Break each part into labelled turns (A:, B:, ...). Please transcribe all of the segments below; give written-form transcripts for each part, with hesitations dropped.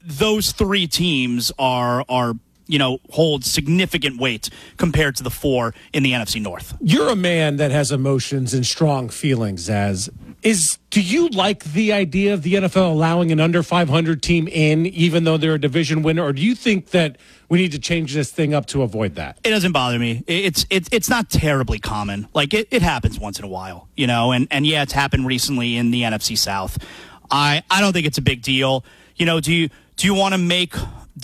A: those three teams are hold significant weight compared to the four in the NFC North.
B: You're a man that has emotions and strong feelings. Do you like the idea of the NFL allowing an under 500 team in, even though they're a division winner, or do you think that we need to change this thing up to avoid that?
A: It doesn't bother me. It's not terribly common. Like it happens once in a while, and yeah, it's happened recently in the NFC South. I don't think it's a big deal. Do you want to make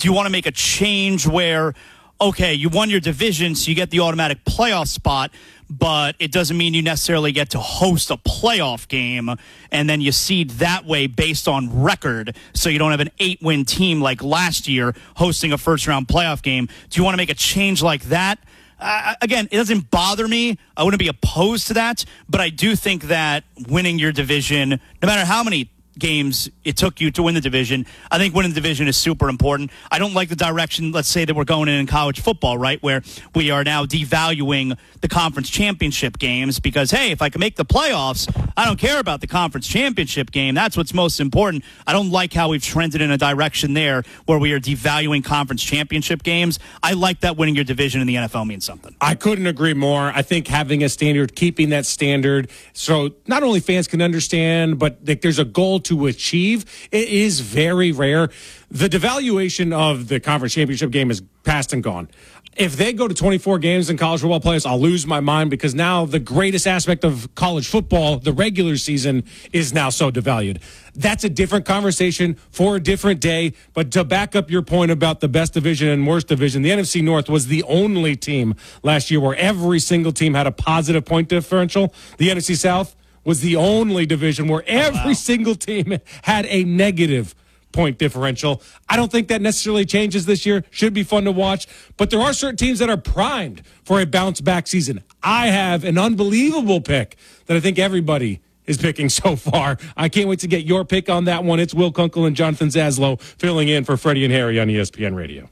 A: a change where, okay, you won your division, so you get the automatic playoff spot, but it doesn't mean you necessarily get to host a playoff game, and then you seed that way based on record, so you don't have an 8-win team like last year hosting a first-round playoff game. Do you want to make a change like that? Again, it doesn't bother me. I wouldn't be opposed to that, but I do think that winning your division, no matter how many games it took you to win the division, I think winning the division is super important. I don't like the direction, let's say, that we're going in college football, right, where we are now devaluing the conference championship games because, hey, if I can make the playoffs, I don't care about the conference championship game. That's what's most important. I don't like how we've trended in a direction there where we are devaluing conference championship games. I like that winning your division in the NFL means something.
B: I couldn't agree more. I think having a standard, keeping that standard, so not only fans can understand, but there's a goal to achieve. It is very rare. The devaluation of the conference championship game is past and gone. If they go to 24 games in college football playoffs, I'll lose my mind because now the greatest aspect of college football, the regular season, is now so devalued. That's a different conversation for a different day. But to back up your point about the best division and worst division, the NFC North was the only team last year where every single team had a positive point differential. The NFC South was the only division where every single team had a negative point differential. I don't think that necessarily changes this year. Should be fun to watch. But there are certain teams that are primed for a bounce-back season. I have an unbelievable pick that I think everybody is picking so far. I can't wait to get your pick on that one. It's Will Kunkel and Jonathan Zaslow filling in for Freddie and Harry on ESPN Radio.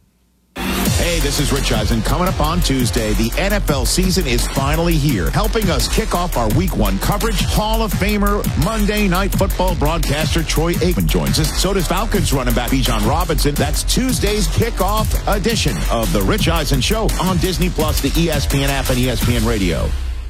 C: Hey, this is Rich Eisen. Coming up on Tuesday, the NFL season is finally here. Helping us kick off our Week 1 coverage, Hall of Famer, Monday Night Football broadcaster Troy Aikman joins us. So does Falcons running back Bijan Robinson. That's Tuesday's kickoff edition of the Rich Eisen Show on Disney+, the ESPN app, and ESPN Radio.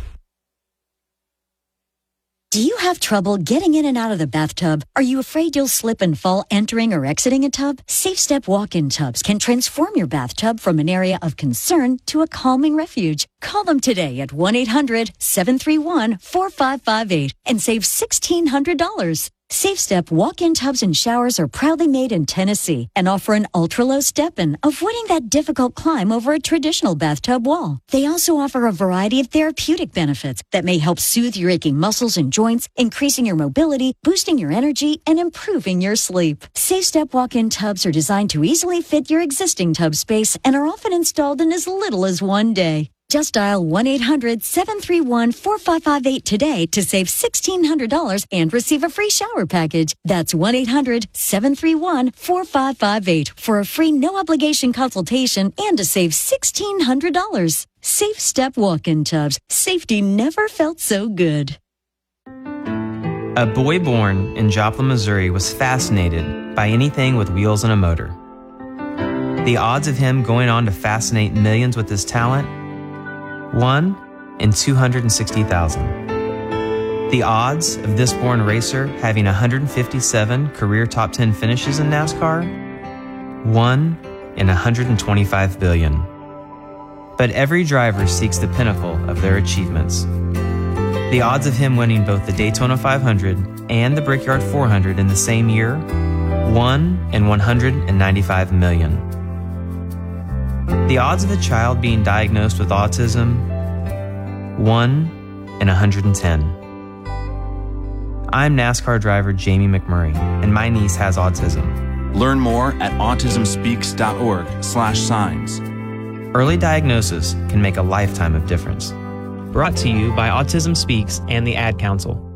D: Do you have trouble getting in and out of the bathtub? Are you afraid you'll slip and fall entering or exiting a tub? Safe Step walk-in tubs can transform your bathtub from an area of concern to a calming refuge. Call them today at 1-800-731-4558 and save $1,600. Safe Step walk-in tubs and showers are proudly made in Tennessee and offer an ultra-low step-in, avoiding that difficult climb over a traditional bathtub wall. They also offer a variety of therapeutic benefits that may help soothe your aching muscles and joints, increasing your mobility, boosting your energy, and improving your sleep. Safe Step walk-in tubs are designed to easily fit your existing tub space and are often installed in as little as one day. Just dial 1-800-731-4558 today to save $1,600 and receive a free shower package. That's 1-800-731-4558 for a free no-obligation consultation and to save $1,600. Safe Step walk-in tubs. Safety never felt so good.
E: A boy born in Joplin, Missouri was fascinated by anything with wheels and a motor. The odds of him going on to fascinate millions with his talent? 1 in 260,000. The odds of this born racer having 157 career top 10 finishes in NASCAR? 1 in 125 billion. But every driver seeks the pinnacle of their achievements. The odds of him winning both the Daytona 500 and the Brickyard 400 in the same year? 1 in 195 million. The odds of a child being diagnosed with autism? 1 in 110. I'm NASCAR driver Jamie McMurray, and my niece has autism.
F: Learn more at autismspeaks.org/signs.
E: Early diagnosis can make a lifetime of difference.
G: Brought to you by Autism Speaks and the Ad Council.